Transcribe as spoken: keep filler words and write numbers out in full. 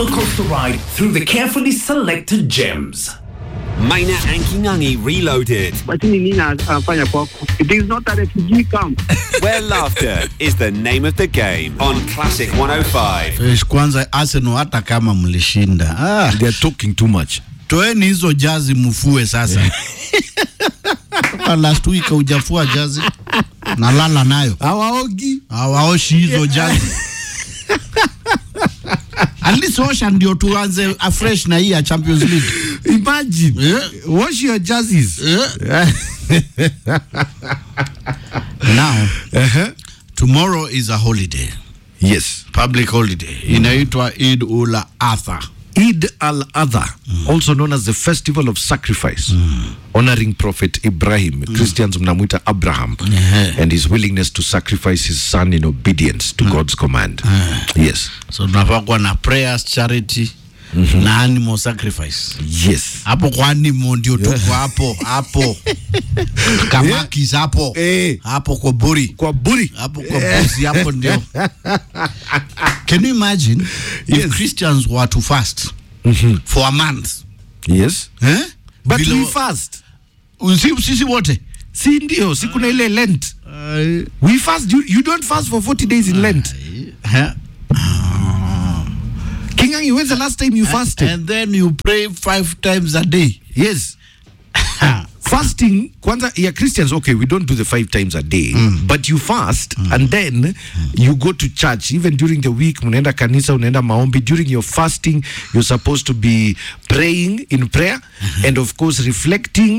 roller coaster ride through the carefully selected gems. Maina and Kingangi Reloaded. It is not a refugee camp. Where laughter is the name of the game on Classic one oh five. Kwanza Arsenal hata kama mlishinda. Ah, they are talking too much. Toeni hizo jazi mfue sasa. Last week hujafua jazi. Nalala nayo. Hawaogi. Hawaoshi hizo jazi. At least osha ndio tuanze afresh na hii ya Champions League. Imagine. Yeah. Wash your jerseys. Yeah. Now, uh-huh. Tomorrow is a holiday. Yes. Public holiday. Mm. Inaitwa Eid ul-Adha. Eid al-Adha, mm. also known as the Festival of Sacrifice, mm. honoring Prophet Ibrahim. Mm. Christians mnamuita Abraham, yeah. and his willingness to sacrifice his son in obedience to mm. God's command. Uh. Yes. So tunapakwa na prayers, charity, mm-hmm. na animal sacrifice. Yes. Hapo kwa animal ndio tuko hapo, hapo. Kamaki hapo. Eh. Hapo kwa buri. Kwa buri. Hapo kwa buzi hapo ndio. Can you imagine if yes. Christians were to fast mm-hmm. for a month? Yes. Eh? But Below, we fast. Usi sisi wote. Si ndio, si kuna ile Lent. Uh, we fast. You, you don't fast for forty days in uh, Lent. Uh, uh, Kingangi, when's the last time you fasted? And then you pray five times a day. Yes. Fasting, kwanza, yeah, Christians, okay, we don't do the five times a day, mm. but you fast, mm. and then mm. you go to church. Even during the week, unaenda kanisa, unaenda maombi. During your fasting, you're supposed to be praying in prayer, mm-hmm. and of course, reflecting